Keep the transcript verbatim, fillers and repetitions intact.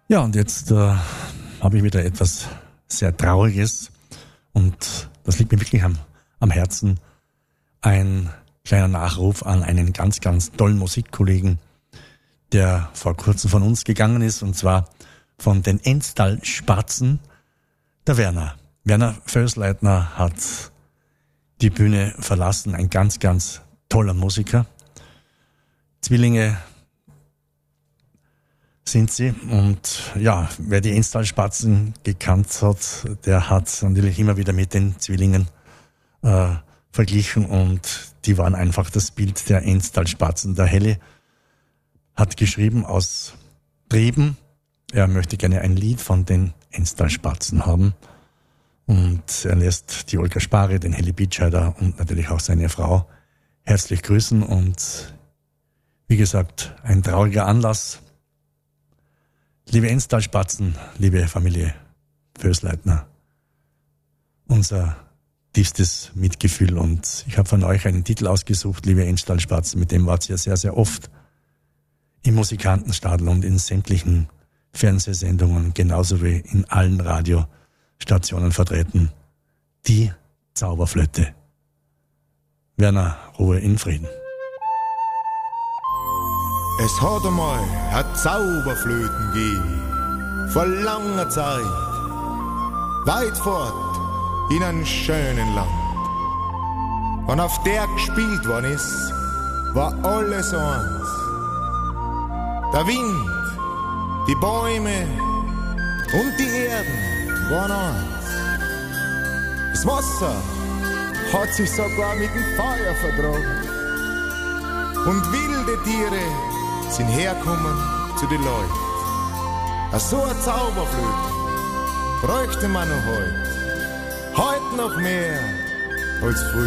Ja, und jetzt äh, habe ich wieder etwas sehr Trauriges und das liegt mir wirklich am, am Herzen. Ein kleiner Nachruf an einen ganz, ganz tollen Musikkollegen, der vor kurzem von uns gegangen ist, und zwar von den Enstal-Spatzen, der Werner. Werner Vösleitner hat die Bühne verlassen, ein ganz, ganz toller Musiker. Zwillinge sind sie, und ja, wer die Enstal-Spatzen gekannt hat, der hat natürlich immer wieder mit den Zwillingen äh, verglichen, und die waren einfach das Bild der Enstal-Spatzen. Der Helle hat geschrieben aus Trieben, er möchte gerne ein Lied von den Enstal-Spatzen haben, und er lässt die Olga Spare, den Helle Bitscheider und natürlich auch seine Frau herzlich grüßen. Und wie gesagt, ein trauriger Anlass. Liebe Enstal-Spatzen, liebe Familie Vösleitner, unser tiefstes Mitgefühl, und ich habe von euch einen Titel ausgesucht, liebe Enstal-Spatzen, mit dem wart ihr sehr, sehr oft im Musikantenstadel und in sämtlichen Fernsehsendungen, genauso wie in allen Radiostationen vertreten. Die Zauberflöte. Werner, Ruhe in Frieden. Es hat einmal ein Zauberflöten gegeben, vor langer Zeit, weit fort in einem schönen Land. Und auf der gespielt worden ist, war alles eins. Der Wind, die Bäume und die Erden waren eins. Das Wasser hat sich sogar mit dem Feuer vertragen. Und wilde Tiere sind herkommen zu den Leuten. A so ein Zauberflöte bräuchte man noch heute. Heute noch mehr als früher.